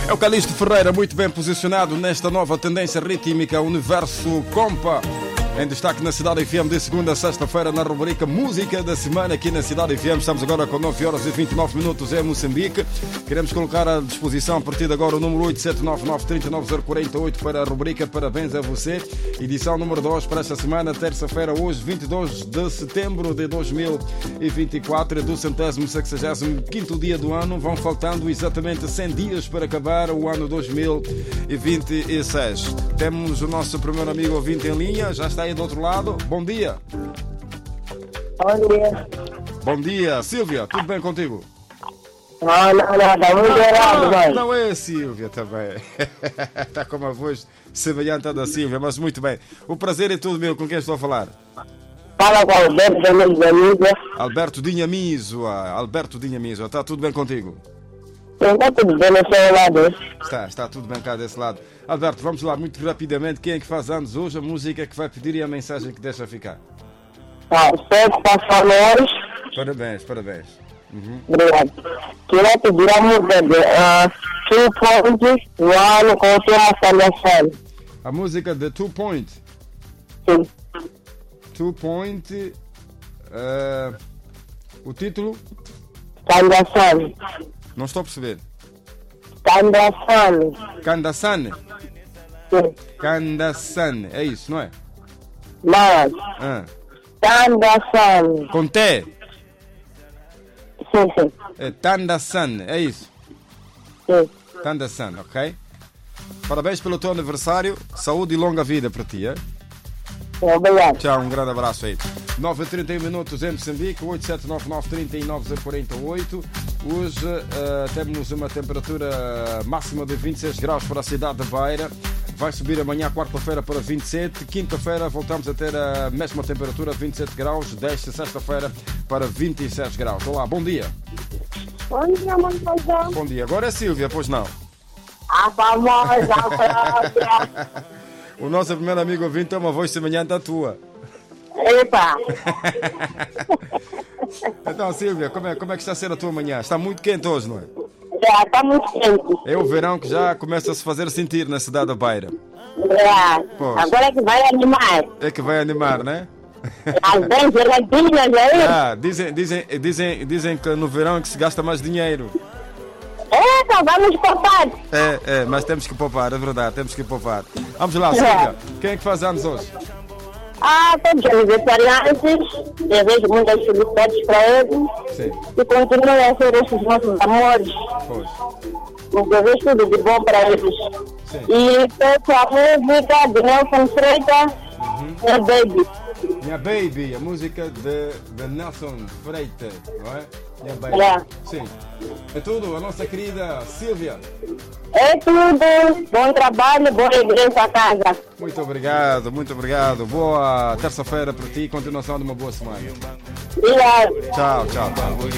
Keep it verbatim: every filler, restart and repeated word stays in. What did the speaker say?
É o Calixto Ferreira, muito bem posicionado nesta nova tendência rítmica Universo Compa. Em destaque na Cidade F M de segunda a sexta-feira na rubrica Música da Semana aqui na Cidade F M. Estamos agora com nove horas e vinte e nove minutos em Moçambique. Queremos colocar à disposição a partir de agora o número oito sete nove nove três nove zero quatro oito para a rubrica Parabéns a Você. Edição número dois para esta semana, terça-feira, hoje, vinte e dois de setembro de dois mil e vinte e quatro, do centésimo sexagésimo quinto dia do ano. Vão faltando exatamente cem dias para acabar o ano dois mil e vinte e seis. Temos o nosso primeiro amigo ouvinte em linha, já está aí do outro lado. Bom dia. Bom dia. Bom dia, Silvia, tudo bem contigo? Não, não, não, está muito errado, Ah, mãe. não é a Silvia também. Está com uma voz semelhante à da Silvia, mas muito bem. O prazer é todo meu. Com quem estou a falar? Fala com o Alberto da minha amiga. Alberto Dinhamizo. Alberto Dinhamizo, está tudo bem contigo? Não está tudo bem no seu lado. Está, está tudo bem cá desse lado. Alberto, vamos lá muito rapidamente. Quem é que faz anos hoje? A música que vai pedir e a mensagem que deixa ficar? Ah, sete passadores. Parabéns, parabéns. Uhum. Obrigado. Queria pedir a música de uh, Two Points, o ano com o tema Salvação. A música de Two Point. Sim. Two Point. Uh, o título? Salvação. Não estou a perceber. Salvação. Kandasane. Sim. Kandasane. É isso, não é? Não. Ah. Salvação. Com T. Sim, sim. É Tandasan, é isso? Sim. Tandasan, ok? Parabéns pelo teu aniversário. Saúde e longa vida para ti, é? Obrigado. Tchau, um grande abraço aí. nove e trinta e um minutos em Moçambique, oito sete nove nove três nove zero quatro oito. Hoje uh, temos uma temperatura máxima de vinte e seis graus para a cidade de Beira. Vai subir amanhã, quarta-feira, para vinte e sete. Quinta-feira voltamos a ter a mesma temperatura, vinte e sete graus. Desce sexta-feira para vinte e seis graus. Olá, bom dia. Bom dia, Montezão. Bom dia. Agora é Silvia, pois não? A famosa própria. O nosso primeiro amigo ouvinte tem uma voz semelhante à tua. Epa. Então, Silvia, como é, como é que está a ser a tua manhã? Está muito quente hoje, não é? Já está muito quente. É o verão que já começa a se fazer sentir na cidade da Beira. Já. Pois. Agora é que vai animar. É que vai animar, né? As bem geladinhas aí. Ah, dizem, dizem, dizem, dizem que no verão é que se gasta mais dinheiro. Epa, vamos poupar. É, é, mas temos que poupar, é verdade, temos que poupar. Vamos lá, Silvia, quem é que faz anos hoje? Ah, todos os aniversariantes. Desejo muitas felicidades para eles. Sim. E continuem a ser esses nossos amores. Pois. Eu desejo tudo de bom para eles. Sim. E peço a música de Nelson Freitas, Uhum. Minha Baby. Minha Baby, a música de, de Nelson Freitas, não é? Minha Baby. Yeah. Sim. É tudo, a nossa querida Silvia. É tudo. Bom trabalho, boa igreja a casa. Muito obrigado, muito obrigado. Boa terça-feira para ti e continuação de uma boa semana. Obrigado. Tchau, tchau, tchau.